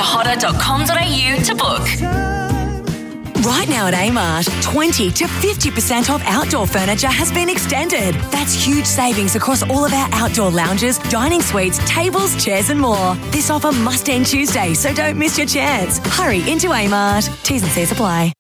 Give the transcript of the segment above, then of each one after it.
hotter.com.au to book. Right now at Amart, 20 to 50% off outdoor furniture has been extended. That's huge savings across all of our outdoor lounges, dining suites, tables, chairs and more. This offer must end Tuesday, so don't miss your chance. Hurry into Amart. T's and C's apply.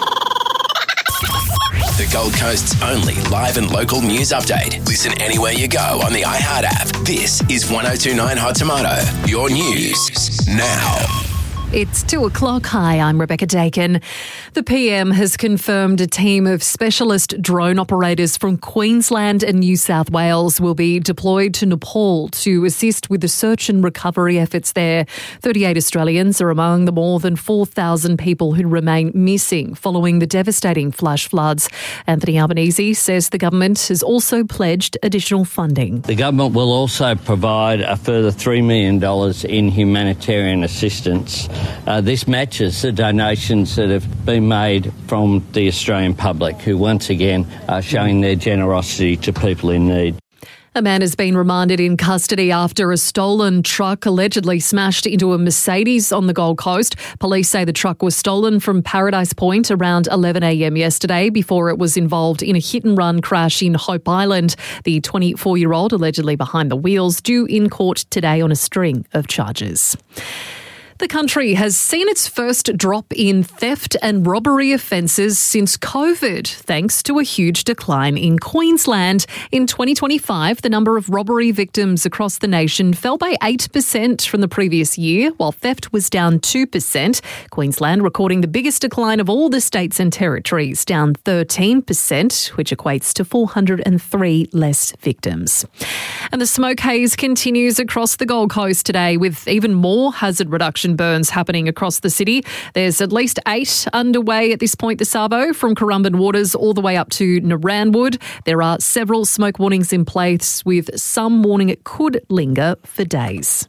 The Gold Coast's only live and local news update. Listen anywhere you go on the iHeart app. This is 1029 Hot Tomato. Your news now. It's 2:00. Hi, I'm Rebecca Dakin. The PM has confirmed a team of specialist drone operators from Queensland and New South Wales will be deployed to Nepal to assist with the search and recovery efforts there. 38 Australians are among the more than 4,000 people who remain missing following the devastating flash floods. Anthony Albanese says the government has also pledged additional funding. The government will also provide a further $3 million in humanitarian assistance. This matches the donations that have been made from the Australian public, who once again are showing their generosity to people in need. A man has been remanded in custody after a stolen truck allegedly smashed into a Mercedes on the Gold Coast. Police say the truck was stolen from Paradise Point around 11 a.m. yesterday before it was involved in a hit-and-run crash in Hope Island. The 24-year-old allegedly behind the wheels due in court today on a string of charges. The country has seen its first drop in theft and robbery offences since COVID, thanks to a huge decline in Queensland. In 2025, the number of robbery victims across the nation fell by 8% from the previous year, while theft was down 2%. Queensland recording the biggest decline of all the states and territories, down 13%, which equates to 403 less victims. And the smoke haze continues across the Gold Coast today, with even more hazard reduction burns happening across the city. There's at least 8 underway at this point, the Sabo, from Currumbin Waters all the way up to Naranwood. There are several smoke warnings in place, with some warning it could linger for days.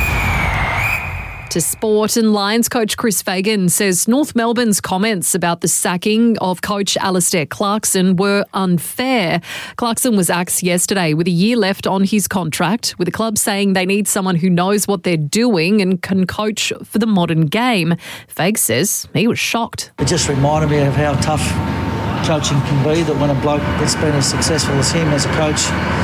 To sport, and Lions coach Chris Fagan says North Melbourne's comments about the sacking of coach Alastair Clarkson were unfair. Clarkson was axed yesterday with a year left on his contract, with the club saying they need someone who knows what they're doing and can coach for the modern game. Fag says he was shocked. It just reminded me of how tough coaching can be, that when a bloke that's been as successful as him as a coach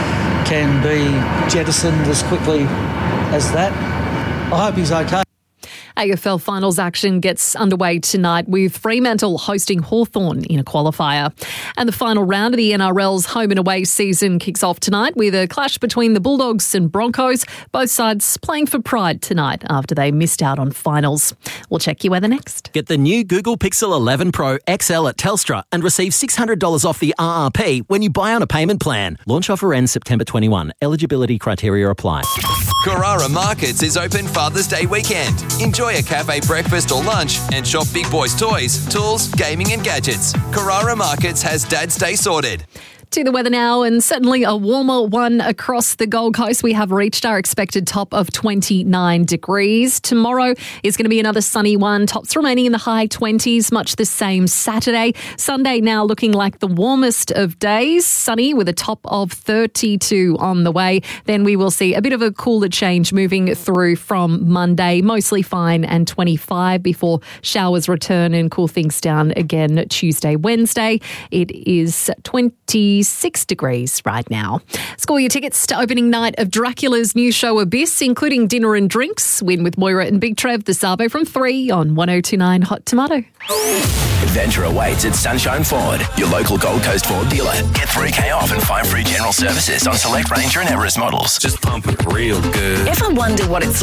can be jettisoned as quickly as that. I hope he's okay. AFL finals action gets underway tonight, with Fremantle hosting Hawthorn in a qualifier. And the final round of the NRL's home and away season kicks off tonight with a clash between the Bulldogs and Broncos, both sides playing for pride tonight after they missed out on finals. We'll check your weather next. Get the new Google Pixel 11 Pro XL at Telstra and receive $600 off the RRP when you buy on a payment plan. Launch offer ends September 21. Eligibility criteria apply. Carrara Markets is open Father's Day weekend. Enjoy a cafe breakfast or lunch and shop Big Boys toys, tools, gaming and gadgets. Carrara Markets has Dad's Day sorted. To the weather now, and certainly a warmer one across the Gold Coast. We have reached our expected top of 29 degrees. Tomorrow is going to be another sunny one. Tops remaining in the high 20s, much the same Saturday. Sunday now looking like the warmest of days. Sunny with a top of 32 on the way. Then we will see a bit of a cooler change moving through from Monday. Mostly fine and 25 before showers return and cool things down again Tuesday, Wednesday. It is 26 degrees right now. Score your tickets to opening night of Dracula's new show Abyss, including dinner and drinks. Win with Moira and Big Trev, the Sabo from 3 on 1029 Hot Tomato. Adventure awaits at Sunshine Ford, your local Gold Coast Ford dealer. Get $3,000 off and 5 free general services on select Ranger and Everest models. Just pump it real good. Ever wonder what it's